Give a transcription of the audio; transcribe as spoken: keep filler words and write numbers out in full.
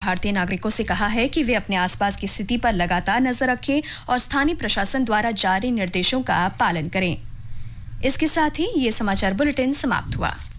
भारतीय नागरिकों से कहा है कि वे अपने आसपास की स्थिति पर लगातार नजर रखें और स्थानीय प्रशासन द्वारा जारी निर्देशों का पालन करें। इसके साथ ही ये समाचार बुलेटिन समाप्त हुआ।